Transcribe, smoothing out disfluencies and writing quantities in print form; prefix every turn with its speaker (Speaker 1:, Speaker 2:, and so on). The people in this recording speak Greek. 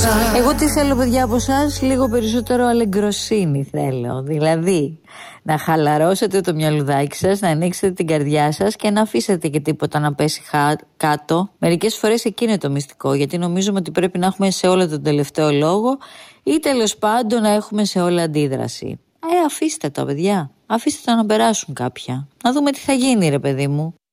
Speaker 1: Εγώ τι θέλω, παιδιά, από εσάς? Λίγο περισσότερο αλεγκροσύνη θέλω. Δηλαδή, να χαλαρώσετε το μυαλουδάκι σας, να ανοίξετε την καρδιά σας και να αφήσετε και τίποτα να πέσει κάτω. Μερικές φορές εκεί είναι το μυστικό, γιατί νομίζουμε ότι πρέπει να έχουμε σε όλα τον τελευταίο λόγο ή τέλος πάντων να έχουμε σε όλα αντίδραση. Αφήστε τα, παιδιά. Αφήστε τα να περάσουν κάποια. Να δούμε τι θα γίνει, ρε παιδί μου.